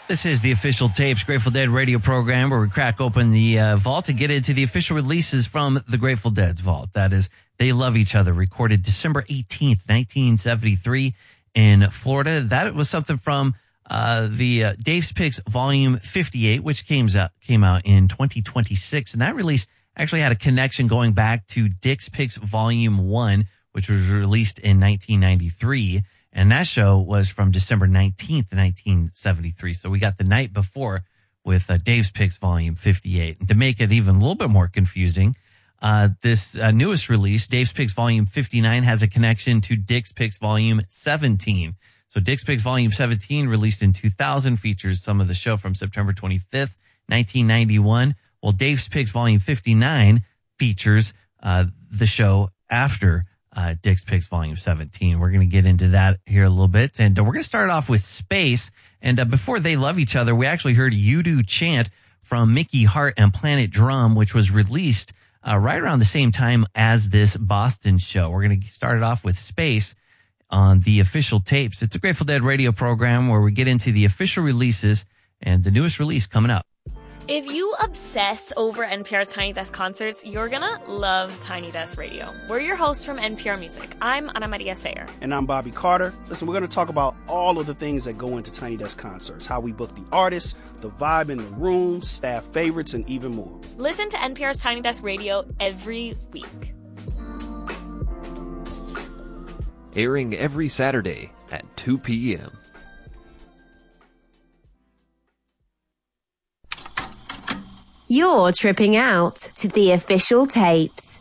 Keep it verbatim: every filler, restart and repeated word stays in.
This is the Official Tapes Grateful Dead radio program where we crack open the uh, vault to get into the official releases from the Grateful Dead's vault. That is, They Love Each Other, recorded December eighteenth, nineteen seventy-three in Florida. That was something from uh, the uh, Dave's Picks Volume fifty-eight, which came out, came out in twenty twenty-six. And that release actually had a connection going back to Dick's Picks Volume one, which was released in nineteen ninety-three. And that show was from December nineteenth, nineteen seventy-three. So we got the night before with uh, Dave's Picks Volume fifty-eight. And to make it even a little bit more confusing, uh, this uh, newest release, Dave's Picks Volume fifty-nine, has a connection to Dick's Picks Volume seventeen. So Dick's Picks Volume seventeen, released in two thousand, features some of the show from September twenty-fifth, nineteen ninety-one. Well, Dave's Picks Volume fifty-nine features uh, the show after Uh, Dick's Picks Volume seventeen. We're going to get into that here a little bit. And uh, we're going to start off with Space. And uh, before They Love Each Other, we actually heard You Do Chant from Mickey Hart and Planet Drum, which was released uh, right around the same time as this Boston show. We're going to start it off with Space on the Official Tapes. It's a Grateful Dead radio program where we get into the official releases and the newest release coming up. If you obsess over N P R's Tiny Desk concerts, you're gonna love Tiny Desk Radio. We're your hosts from N P R Music. I'm Ana Maria Sayer. And I'm Bobby Carter. Listen, we're going to talk about all of the things that go into Tiny Desk concerts, how we book the artists, the vibe in the room, staff favorites, and even more. Listen to N P R's Tiny Desk Radio every week. Airing every Saturday at two p.m. You're tripping out to the Official Tapes.